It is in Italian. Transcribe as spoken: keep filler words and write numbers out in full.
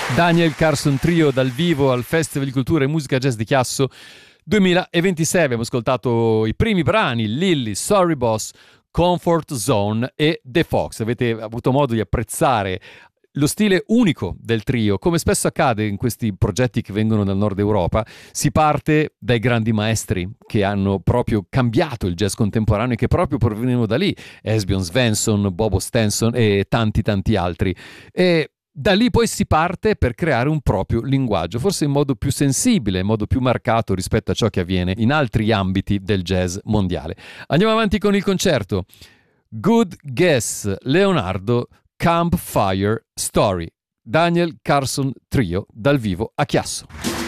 Daniel Carson Trio dal vivo al Festival di Cultura e Musica Jazz di Chiasso duemilaventisei. Abbiamo ascoltato i primi brani: Lilly, Sorry Boss, Comfort Zone e The Fox. Avete avuto modo di apprezzare lo stile unico del trio. Come spesso accade in questi progetti che vengono dal nord Europa, si parte dai grandi maestri che hanno proprio cambiato il jazz contemporaneo e che proprio provenivano da lì: Esbjörn Svensson, Bobo Stenson e tanti tanti altri. E da lì poi si parte per creare un proprio linguaggio, forse in modo più sensibile, in modo più marcato rispetto a ciò che avviene in altri ambiti del jazz mondiale. Andiamo avanti con il concerto. Good Guess, Leonardo, Campfire Story, Daniel Carson Trio dal vivo a Chiasso.